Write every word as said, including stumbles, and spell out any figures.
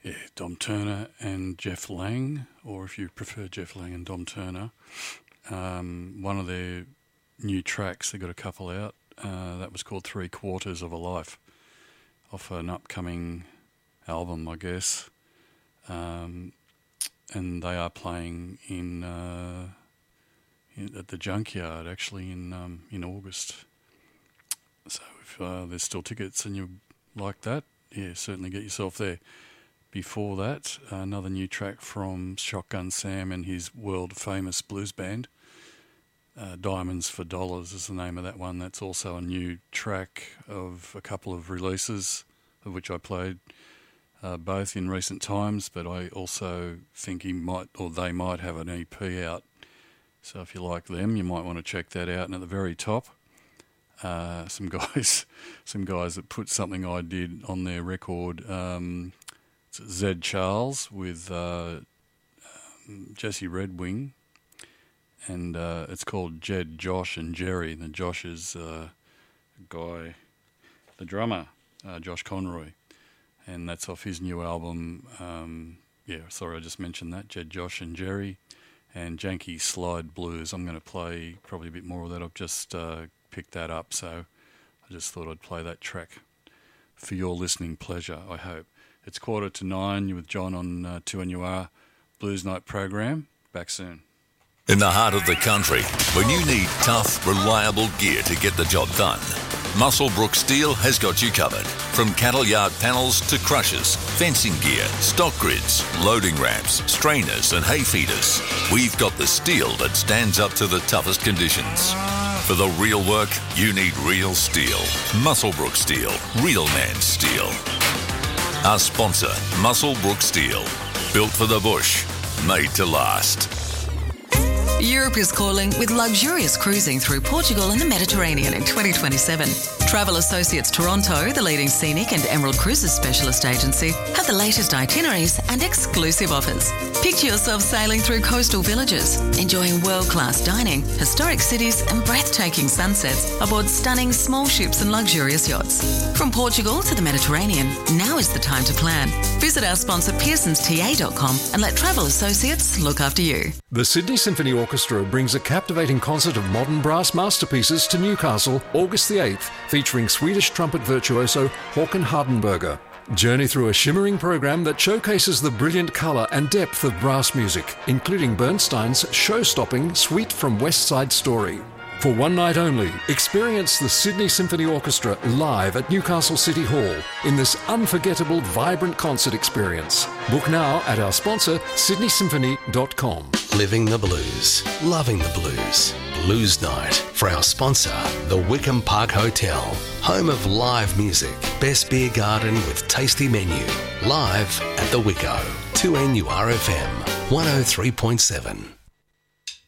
yeah, Dom Turner and Jeff Lang, or if you prefer Jeff Lang and Dom Turner, um, one of their new tracks, they got a couple out, uh, that was called Three Quarters of a Life, off an upcoming album, I guess. Um, and they are playing in, uh, in at the Junkyard, actually, in um, in August. So if uh, there's still tickets and you like that, yeah, certainly get yourself there. Before that, another new track from Shotgun Sam and his world-famous blues band. Uh, Diamonds for Dollars is the name of that one. That's also a new track of a couple of releases, of which I played uh, both in recent times, but I also think he might, or they might have an E P out. So if you like them, you might want to check that out. And at the very top, uh, some guys, some guys that put something I did on their record. Um, it's Zed Charles with uh, um, Jesse Redwing, and uh, it's called Jed, Josh and Jerry. And Josh is uh, a guy, the drummer, uh, Josh Conroy, and that's off his new album. Um, yeah, sorry, I just mentioned that. Jed, Josh and Jerry, and Janky Slide Blues. I'm going to play probably a bit more of that. I've just uh, picked that up, so I just thought I'd play that track for your listening pleasure, I hope. It's quarter to nine. You're with John on uh, two N U R Blues Night program. Back soon. In the heart of the country, when you need tough, reliable gear to get the job done, Muswellbrook Steel has got you covered. From cattle yard panels to crushers, fencing gear, stock grids, loading ramps, strainers and hay feeders, we've got the steel that stands up to the toughest conditions. For the real work, you need real steel. Muswellbrook Steel. Real man steel. Our sponsor, Muswellbrook Steel. Built for the bush. Made to last. Europe is calling with luxurious cruising through Portugal and the Mediterranean in twenty twenty-seven. Travel Associates Toronto, the leading scenic and Emerald Cruises specialist agency, have the latest itineraries and exclusive offers. Picture yourself sailing through coastal villages, enjoying world-class dining, historic cities and breathtaking sunsets aboard stunning small ships and luxurious yachts. From Portugal to the Mediterranean, now is the time to plan. Visit our sponsor pearsons t a dot com and let Travel Associates look after you. The Sydney Symphony Orchestra brings a captivating concert of modern brass masterpieces to Newcastle August the eighth, featuring Swedish trumpet virtuoso Håkan Hardenberger. Journey through a shimmering program that showcases the brilliant colour and depth of brass music, including Bernstein's show-stopping Suite from West Side Story. For one night only, experience the Sydney Symphony Orchestra live at Newcastle City Hall in this unforgettable, vibrant concert experience. Book now at our sponsor, sydney symphony dot com. Living the blues, loving the blues. Blues Night for our sponsor, the Wickham Park Hotel, home of live music, best beer garden with tasty menu. Live at the Wicko, two N U R F M, one oh three point seven.